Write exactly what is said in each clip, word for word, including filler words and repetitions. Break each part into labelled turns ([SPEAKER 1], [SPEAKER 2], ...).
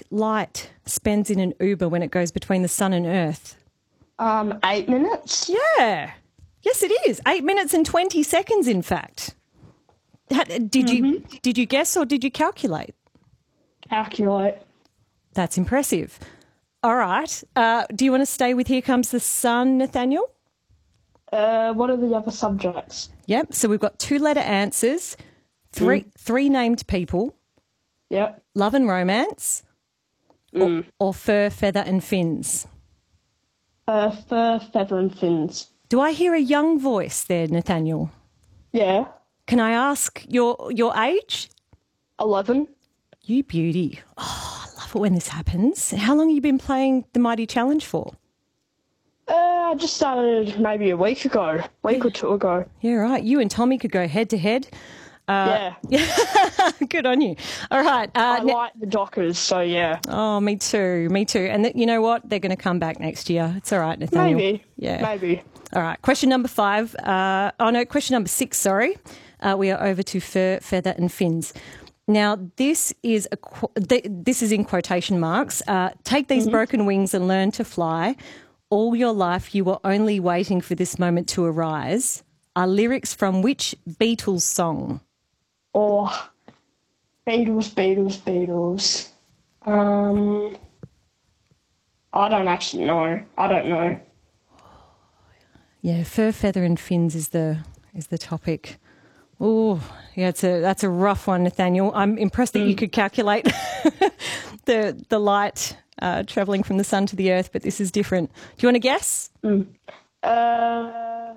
[SPEAKER 1] think light spends in an Uber when it goes between the sun and earth?
[SPEAKER 2] Um, eight minutes?
[SPEAKER 1] Yeah. Yes, it is. Eight minutes and twenty seconds, in fact. How- Did
[SPEAKER 2] Mm-hmm.
[SPEAKER 1] you did you guess or did you calculate?
[SPEAKER 2] Calculate.
[SPEAKER 1] That's impressive. All right. Uh, do you want to stay with Here Comes the Sun, Nathaniel?
[SPEAKER 2] Uh, what are the other subjects?
[SPEAKER 1] Yep. So we've got two-letter answers, three three named people,
[SPEAKER 2] Yep.
[SPEAKER 1] love and romance,
[SPEAKER 2] Mm.
[SPEAKER 1] or, or fur, feather and fins.
[SPEAKER 2] Uh, fur, feather and fins.
[SPEAKER 1] Do I hear a young voice there, Nathaniel?
[SPEAKER 2] Yeah.
[SPEAKER 1] Can I ask your your age?
[SPEAKER 2] Eleven.
[SPEAKER 1] You beauty. Oh, I love it when this happens. How long have you been playing the Mighty Challenge for?
[SPEAKER 2] Uh, I just started maybe a week ago, week or two ago.
[SPEAKER 1] Yeah, right. You and Tommy could go head to head.
[SPEAKER 2] Yeah.
[SPEAKER 1] Good on you. All right. Uh,
[SPEAKER 2] I
[SPEAKER 1] ne-
[SPEAKER 2] like the Dockers, so yeah.
[SPEAKER 1] oh, me too. Me too. And th- you know what? They're going to come back next year. It's all right, Nathaniel.
[SPEAKER 2] Maybe.
[SPEAKER 1] Yeah.
[SPEAKER 2] Maybe.
[SPEAKER 1] All right. Question number five. Uh, oh, no, question number six, sorry. Uh, we are over to fur, feather and fins. Now, this is a qu- th- this is in quotation marks. Uh, Take these broken wings and learn to fly. All your life you were only waiting for this moment to arise. Are lyrics from which Beatles song?
[SPEAKER 2] Or Beatles, Beatles, Beatles. Um, I don't actually know. I don't know.
[SPEAKER 1] Yeah, fur, feather and fins is the is the topic. Oh, yeah, it's a that's a rough one, Nathaniel. I'm impressed that you could calculate the the light uh, travelling from the sun to the earth, but this is different. Do you want to guess?
[SPEAKER 2] Mm. Uh,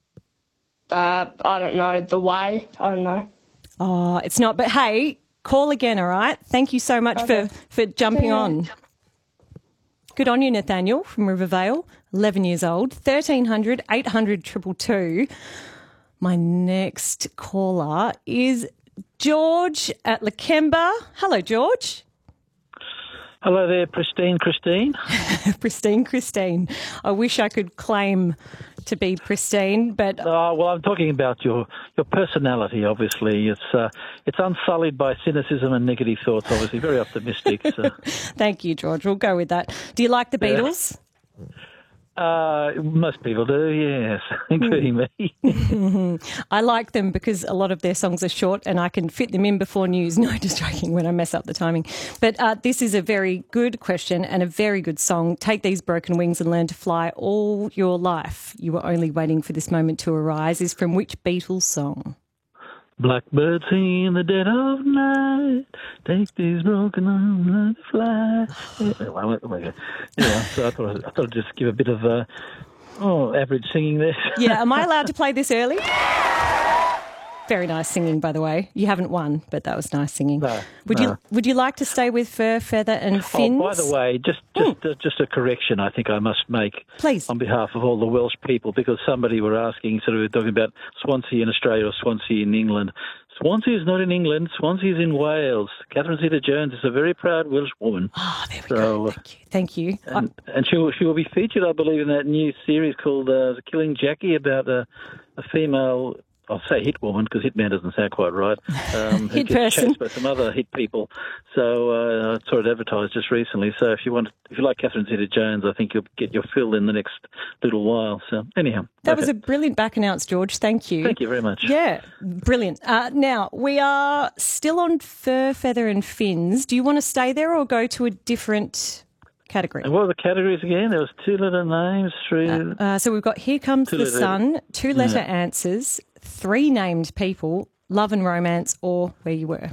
[SPEAKER 2] uh, I don't know. The way. I don't know.
[SPEAKER 1] Oh, it's not. But hey, call again, all right? Thank you so much
[SPEAKER 2] Okay.
[SPEAKER 1] for, for jumping
[SPEAKER 2] Yeah.
[SPEAKER 1] on. Good on you, Nathaniel from Rivervale, eleven years old, thirteen hundred, eight hundred, two two two. My next caller is George at Lakemba. Hello, George.
[SPEAKER 3] Hello there, Pristine Christine.
[SPEAKER 1] Pristine Christine. I wish I could claim to be pristine, but
[SPEAKER 3] Oh, well, I'm talking about your, your personality, obviously. It's uh, it's unsullied by cynicism and negative thoughts, obviously. Very optimistic. So.
[SPEAKER 1] thank you, George. We'll go with that. Do you like the
[SPEAKER 3] Yeah.
[SPEAKER 1] Beatles?
[SPEAKER 3] Uh, most people do, yes, including me.
[SPEAKER 1] I like them because a lot of their songs are short and I can fit them in before news. No, just joking when I mess up the timing. But uh, this is a very good question and a very good song. Take these broken wings and learn to fly. All your life you were only waiting for this moment to arise is from which Beatles song?
[SPEAKER 3] Blackbird singing in the dead of night. Take these broken arms and learn to fly. Yeah, well, well, yeah, so I thought, I thought I'd just give a bit of uh, oh, average singing there.
[SPEAKER 1] Yeah, am I allowed to play this early? Very nice singing, by the way. You haven't won, but that was nice singing.
[SPEAKER 3] No,
[SPEAKER 1] would
[SPEAKER 3] no.
[SPEAKER 1] you Would you like to stay with fur, feather, and fins?
[SPEAKER 3] Oh, by the way, just just uh, just a correction I think I must make
[SPEAKER 1] Please.
[SPEAKER 3] on behalf of all the Welsh people, because somebody were asking, sort of talking about Swansea in Australia or Swansea in England. Swansea is not in England. Swansea is in Wales. Catherine Zeta-Jones is a very proud Welsh woman.
[SPEAKER 1] Oh, there we
[SPEAKER 3] So,
[SPEAKER 1] go. Thank you. Thank you.
[SPEAKER 3] And, and she will, she will be featured, I believe, in that new series called uh, Killing Jackie, about a, a female, I'll say hit woman because hitman doesn't sound quite right, um, who
[SPEAKER 1] Hit
[SPEAKER 3] gets
[SPEAKER 1] person.
[SPEAKER 3] chased by some other hit people. So uh, I saw it advertised just recently. So if you want, if you like Catherine Zeta-Jones, I think you'll get your fill in the next little while. So anyhow,
[SPEAKER 1] That
[SPEAKER 3] okay.
[SPEAKER 1] was a brilliant back announce, George. Thank you.
[SPEAKER 3] Thank you very much.
[SPEAKER 1] Yeah, brilliant. Uh, now, we are still on fur, feather and fins. Do you want to stay there or go to a different category?
[SPEAKER 3] And what were the categories again? There was two letter names, three.
[SPEAKER 1] Uh, so we've got Here Comes the
[SPEAKER 3] Two-letter-
[SPEAKER 1] Sun, two-letter
[SPEAKER 3] Yeah.
[SPEAKER 1] answers, three named people, love and romance, or where you were.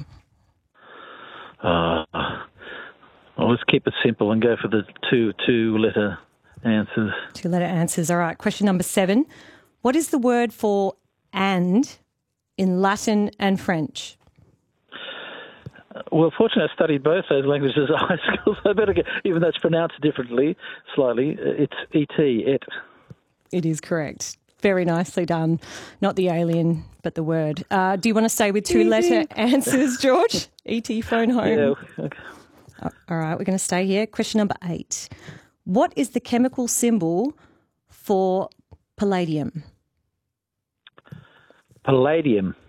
[SPEAKER 3] Uh, well, let's keep it simple and go for the two two letter answers.
[SPEAKER 1] Two-letter answers. All right, question number seven. What is the word for and in Latin and French?
[SPEAKER 3] Well, fortunately, I studied both those languages at high school, so I better get, even though it's pronounced differently, slightly, it's et, et.
[SPEAKER 1] It is correct. Very nicely done. Not the alien, but the word. Uh, do you want to stay with two-letter answers, George? E T phone home.
[SPEAKER 3] Yeah, okay.
[SPEAKER 1] All right, we're going to stay here. Question number eight. What is the chemical symbol for palladium?
[SPEAKER 3] Palladium.